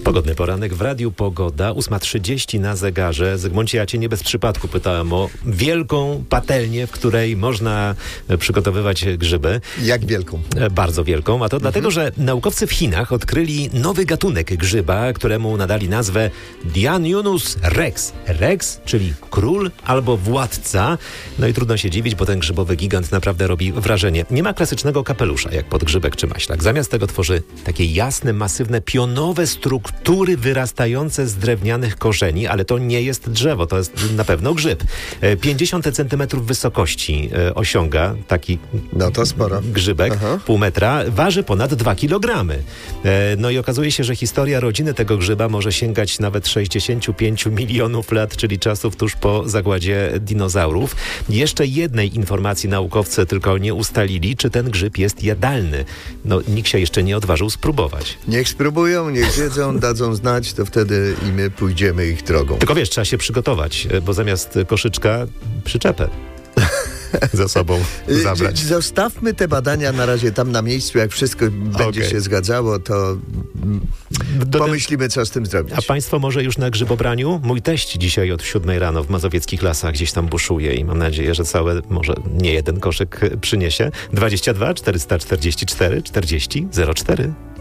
Pogodny poranek w Radiu Pogoda, 8:30 na zegarze. Zygmuncie, ja cię nie bez przypadku pytałem o wielką patelnię, w której można przygotowywać grzyby. Jak wielką? Bardzo wielką, a to dlatego, że naukowcy w Chinach odkryli nowy gatunek grzyba, któremu nadali nazwę Dianiunus rex. Rex, czyli król albo władca. No i trudno się dziwić, bo ten grzybowy gigant naprawdę robi wrażenie. Nie ma klasycznego kapelusza, jak podgrzybek czy maślak. Zamiast tego tworzy takie jasne, masywne, pionowe struktury wyrastające z drewnianych korzeni, ale to nie jest drzewo, to jest na pewno grzyb. 50 centymetrów wysokości osiąga taki to sporo. Grzybek, pół metra, waży ponad 2 kilogramy. No i okazuje się, że historia rodziny tego grzyba może sięgać nawet 65 milionów lat, czyli czasów tuż po zagładzie dinozaurów. Jeszcze jednej informacji naukowcy tylko nie ustalili, czy ten grzyb jest jadalny. No, nikt się jeszcze nie odważył spróbować. Niech spróbują, niech zjedzą, dadzą znać, to wtedy i my pójdziemy ich drogą. Tylko wiesz, trzeba się przygotować, bo zamiast koszyczka przyczepę za sobą zabrać. Zostawmy te badania na razie tam na miejscu, jak wszystko będzie się zgadzało, to pomyślimy, co z tym zrobić. A państwo może już na grzybobraniu? Mój teść dzisiaj od 7 rano w mazowieckich lasach gdzieś tam buszuje i mam nadzieję, że całe, może nie jeden koszyk przyniesie. 22 444 40 04.